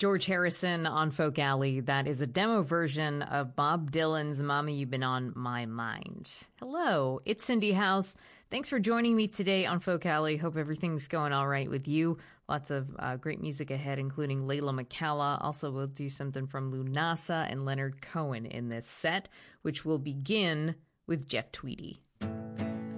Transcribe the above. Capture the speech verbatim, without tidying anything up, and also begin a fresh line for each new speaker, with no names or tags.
George Harrison on Folk Alley. That is a demo version of Bob Dylan's Mama, You've Been on My Mind. Hello, it's Cindy House. Thanks for joining me today on Folk Alley. Hope everything's going all right with you. Lots of uh, great music ahead, including Layla McCalla. Also, we'll do something from Lunasa and Leonard Cohen in this set, which will begin with Jeff Tweedy.